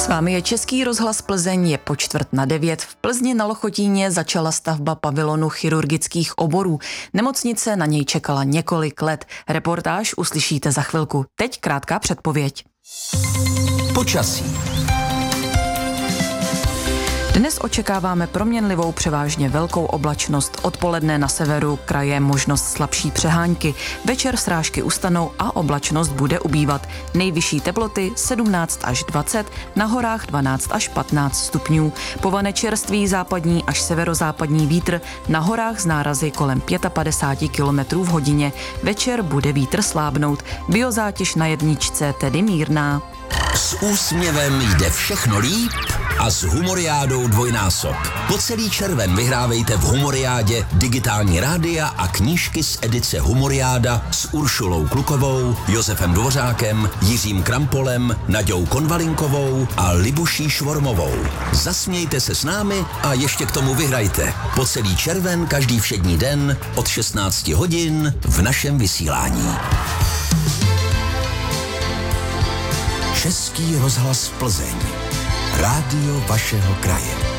S vámi je Český rozhlas Plzeň, je po 8:45. V Plzni na Lochotíně začala stavba pavilonu chirurgických oborů. Nemocnice na něj čekala několik let. Reportáž uslyšíte za chvilku. Teď krátká předpověď. Počasí. Dnes očekáváme proměnlivou převážně velkou oblačnost. Odpoledne na severu kraje možnost slabší přehánky. Večer srážky ustanou a oblačnost bude ubývat. Nejvyšší teploty 17 až 20, na horách 12 až 15 stupňů. Povane čerstvý západní až severozápadní vítr, na horách z nárazy kolem 55 km v hodině. Večer bude vítr slábnout. Biozátěž na jedničce tedy mírná. S úsměvem jde všechno líp a s Humoriádou dvojnásob. Po celý červen vyhrávejte v Humoriádě digitální rádia a knížky z edice Humoriáda s Uršulou Klukovou, Josefem Dvořákem, Jiřím Krampolem, Naďou Konvalinkovou a Libuší Švormovou. Zasmějte se s námi a ještě k tomu vyhrajte. Po celý červen každý všední den od 16 hodin v našem vysílání. Český rozhlas Plzeň. Rádio vašeho kraje.